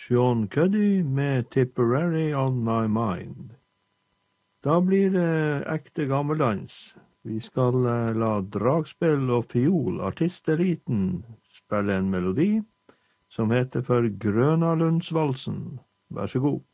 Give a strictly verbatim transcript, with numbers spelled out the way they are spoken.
Sean Cuddy med Tipperary on my mind. Da blir det ekte gammeldans. Vi skal la dragspill og fiol, artisteliten, spille en melodi som heter for Grønalundsvalsen. Vær så god.